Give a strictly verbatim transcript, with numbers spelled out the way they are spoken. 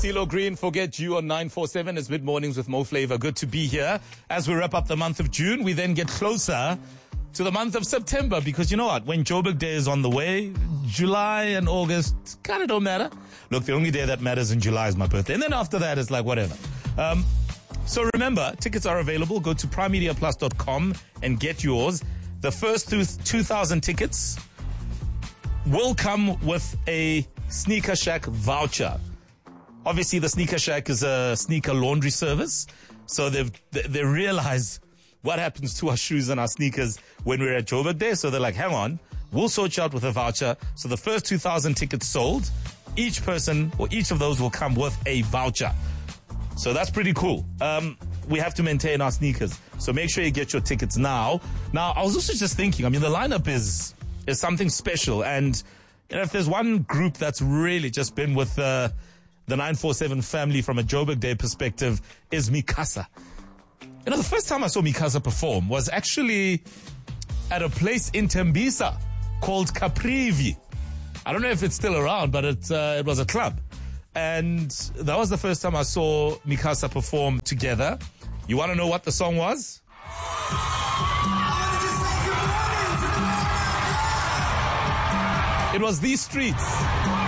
CeeLo Green, Forget You on nine four seven. It's Mid Mornings with Mo Flava. Good to be here. As we wrap up the month of June, we then get closer to the month of September, because you know what? When Joburg Day is on the way, July and August kind of don't matter. Look, the only day that matters in July is my birthday. And then after that, it's like whatever. Um, so remember, tickets are available. Go to prime media plus dot com and get yours. The first two thousand tickets will come with a Sneaker Shack voucher. Obviously, the Sneaker Shack is a sneaker laundry service. So they've, they, they realize what happens to our shoes and our sneakers when we're at Joburg Day. So they're like, hang on, we'll sort you out with a voucher. So the first two thousand tickets sold, each person or each of those will come with a voucher. So that's pretty cool. Um, we have to maintain our sneakers. So make sure you get your tickets now. Now, I was also just thinking, I mean, the lineup is, is something special. And, you know, if there's one group that's really just been with uh, the nine four seven family from a Joburg Day perspective is Mikasa. You know, the first time I saw Mikasa perform was actually at a place in Tembisa called Caprivi. I don't know if it's still around, but it, uh, it was a club. And that was the first time I saw Mikasa perform together. You want to know what the song was? It was These Streets.